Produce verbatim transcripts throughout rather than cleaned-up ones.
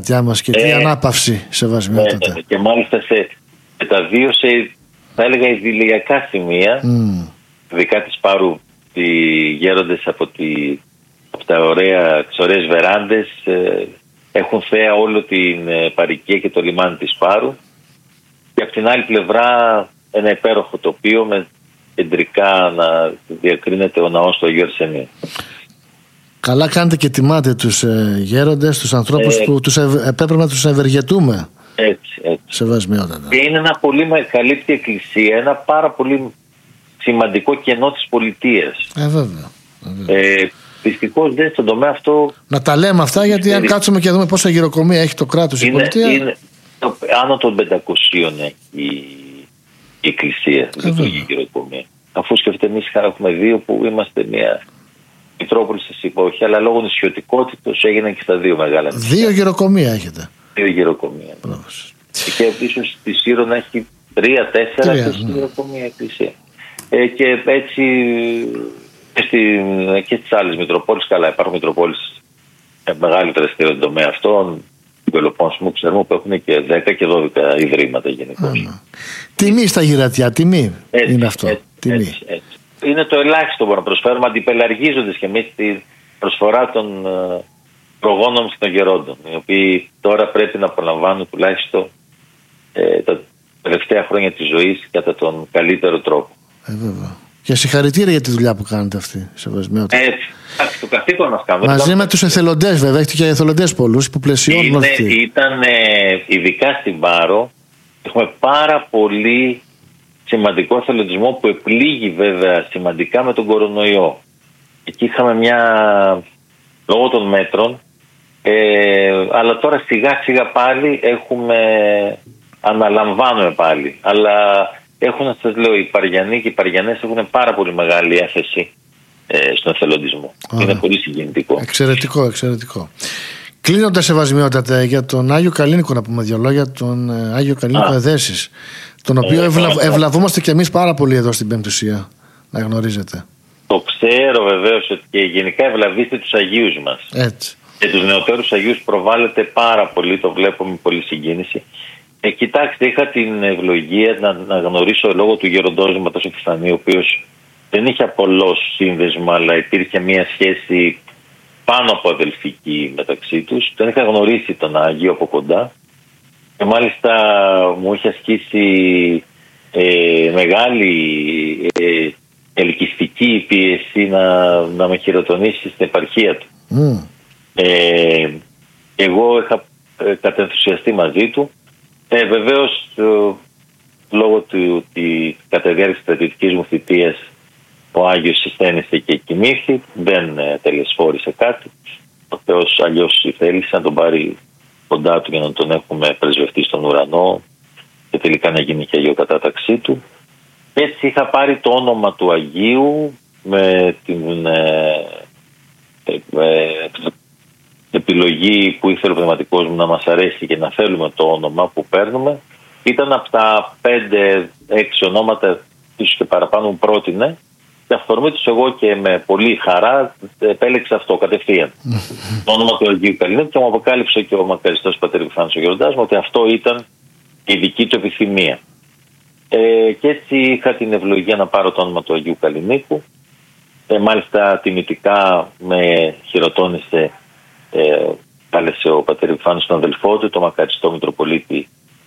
Τιά μας και τι ε, ανάπαυση, σεβασμιότατα. Ε, και μάλιστα σε, σε τα δύο σε, θα έλεγα, ιδηλιακά σημεία, mm. ειδικά της Πάρου, οι γέροντες από, τη, από τα ωραία, τις ωραίες βεράντες ε, έχουν θέα όλο την ε, παροικία και το λιμάνι της Πάρου, και από την άλλη πλευρά ένα υπέροχο τοπίο με κεντρικά να διακρίνεται ο ναός του Αγίου Αρσενίου. Καλά κάνετε και τιμάτε τους ε, γέροντες, τους ανθρώπους ε, που τους ευ, έπρεπε να τους ευεργετούμε. Έτσι, έτσι. Σεβασμιότατα. Και είναι ένα πολύ καλύπτη εκκλησία, ένα πάρα πολύ σημαντικό κενό της πολιτείας. Ε, βέβαια. Ε, Δυστυχώς δεν στον τομέα αυτό. Να τα λέμε αυτά, γιατί είναι, αν κάτσουμε και δούμε πόσα γυροκομεία έχει το κράτος, η πολιτεία. Είναι, το, άνω των πεντακοσίων έχει η, η εκκλησία, λειτουργεί γυροκομεία. Αφού σκεφτείτε, εμείς έχουμε δύο που είμαστε μια Μητρόπολη σας είπα, όχι, αλλά λόγω νησιωτικότητος έγιναν και στα δύο μεγάλα νησιά. Δύο γυροκομεία έχετε. Δύο γυροκομεία. Ναι. Και ίσως στη Σύρο να έχει τρία, τέσσερα και στη γυροκομεία εκκλησία. Ε, και έτσι και, στη, και στις άλλες Μητροπόλεις, καλά, υπάρχουν Μητροπόλεις μεγάλη δραστηριότητα στον τομέα αυτών, του Πελοπόννησου, ξέρουμε, που έχουν και δέκα και δώδεκα ιδρύματα γενικώς. Τιμή στα γυρατιά, τιμή έτσι, είναι αυτό. Έτσι, τιμή. Έτσι, έτσι. Είναι το ελάχιστο που να προσφέρουμε, αντιπελαργίζοντας και εμείς τη προσφορά των uh, προγόνων και των γερόντων, οι οποίοι τώρα πρέπει να απολαμβάνουν τουλάχιστον ε, τα τελευταία χρόνια της ζωής κατά τον καλύτερο τρόπο. Ε, βέβαια. Και συγχαρητήρια για τη δουλειά που κάνετε αυτή, σεβασμιότατα. Έτσι. Το καθήκον μας κάνουμε. Μαζί ήταν... με τους εθελοντές, βέβαια, έχετε και εθελοντές πολλούς που πλαισιώνουν αυτή. Ήταν ε, ειδικά στην Πάρο, έχουμε πάρα πολύ σημαντικό εθελοντισμό που επλήγει βέβαια σημαντικά με τον κορονοϊό. Εκεί είχαμε μια, λόγω των μέτρων, ε, αλλά τώρα σιγά σιγά πάλι έχουμε, αναλαμβάνουμε πάλι. Αλλά έχουν, να σας λέω, οι Παριανοί και οι Παριανές έχουν πάρα πολύ μεγάλη έφεση ε, στον εθελοντισμό. Άρα. Είναι πολύ συγκινητικό. Εξαιρετικό, εξαιρετικό. Κλείνοντας, σεβασμιότατα, για τον Άγιο Καλλίνικο να πούμε δύο λόγια, τον ε, Άγιο Καλλίνικο Εδέσης, τον οποίο ε, ευλα... ευλαβούμαστε και εμείς πάρα πολύ εδώ στην Πεμπτουσία, να γνωρίζετε. Το ξέρω βεβαίως, ότι και γενικά ευλαβείστε τους Αγίους μας. Έτσι. Και τους νεωτέρους Αγίους προβάλλεται πάρα πολύ, το βλέπω με πολύ συγκίνηση. Ε, κοιτάξτε, είχα την ευλογία να, να γνωρίσω λόγω του γεροντόσματος Επιφανίου, ο οποίος δεν είχε απολός σύνδεσμο, αλλά υπήρχε μια σχέση πάνω από αδελφική μεταξύ τους. Τον είχα γνωρίσει τον Άγιο από κοντά και μάλιστα μου είχε ασκήσει ε, μεγάλη ε, ελκυστική πίεση να, να με χειροτονήσει στην επαρχία του. Mm. Ε, εγώ είχα ε, κατενθουσιαστεί μαζί του. Ε, βεβαίως ε, λόγω του ότι κατά τη διάρκεια της στρατιωτικής μου θητείας ο Άγιος συστένησε και κοιμήθη, δεν ε, τελεσφόρησε κάτι. Ο Θεός αλλιώς θέλησε να τον πάρει κοντά του για να τον έχουμε πρεσβευτεί στον ουρανό και τελικά να γίνει και αγιοκατάταξή του. Έτσι είχα πάρει το όνομα του Αγίου με την ε, ε, ε, επιλογή που ήθελε ο πνευματικός μου να μας αρέσει και να θέλουμε το όνομα που παίρνουμε. Ήταν από τα πέντε έξι ονόματα, ίσως και παραπάνω, μου πρότεινε. Και αφορμή τους εγώ και με πολύ χαρά επέλεξα αυτό κατευθείαν. Το όνομα του Αγίου Καλλινίκου, και μου αποκάλυψε και ο μακαριστός πατέρ Επιφάνιος ο γεροντάς μου ότι αυτό ήταν η δική του επιθυμία. Ε, και έτσι είχα την ευλογία να πάρω το όνομα του Αγίου Καλλινίκου. Ε, μάλιστα τιμητικά με χειροτώνησε, ε, κάλεσε ο πατέρ Επιφάνιος τον αδελφό του, τον μακαριστό Μητροπολίτη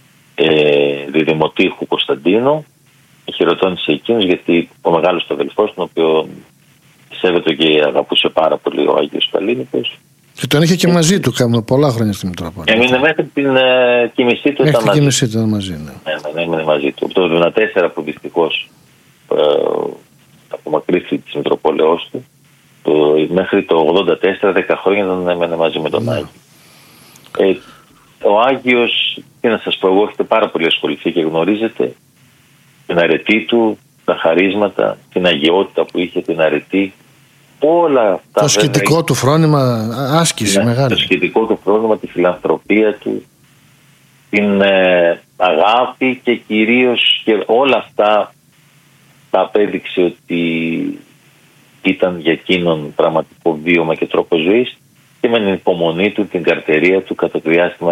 ε, Διδημοτήχου Κωνσταντίνο. Χειροτώνησε εκείνος, γιατί ο μεγάλος του αδελφός, τον οποίο σέβεται και αγαπούσε πάρα πολύ ο Άγιος Καλλίνικος. Και τον είχε και μαζί του, κάνουμε πολλά χρόνια στη Μητρόπολη. Έμεινε μέχρι την ε, κοίμησή του. Μέχρι την κοίμησή του ήταν μαζί, ναι. Ναι, ναι, έμεινε μαζί του. Από το εβδομήντα τέσσερα που δυστυχώς ε, απομακρύθηκε της Μητροπόλεως του, το, μέχρι το ογδόντα τέσσερα, δέκα χρόνια δεν έμενε μαζί με τον Άγιο. Ε, ο Άγιος, τι να σας πω, εγώ έχετε πάρα πολύ ασχοληθεί και γνωρίζετε την αρετή του, τα χαρίσματα, την αγιότητα που είχε, την αρετή, όλα αυτά. Το σχετικό βέβαια, του φρόνημα, άσκηση ναι, μεγάλη. Το σχετικό του φρόνημα, τη φιλανθρωπία του, την ε, αγάπη και κυρίως και όλα αυτά τα απέδειξε ότι ήταν για εκείνον πραγματικό βίωμα και τρόπο ζωής. και με την υπομονή του, την καρτερία του κατά το διάστημα